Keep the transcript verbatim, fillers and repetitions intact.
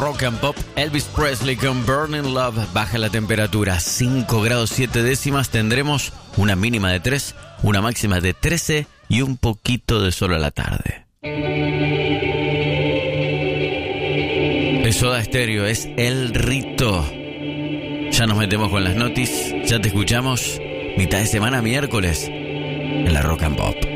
Rock and Pop. Elvis Presley con Burning Love. Baja la temperatura, cinco grados siete décimas. Tendremos una mínima de tres, una máxima de trece y un poquito de sol a la tarde. Es Soda Stereo, es El Rito. Ya nos metemos con las noticias, ya te escuchamos. Mitad de semana, miércoles, en la Rock and Pop.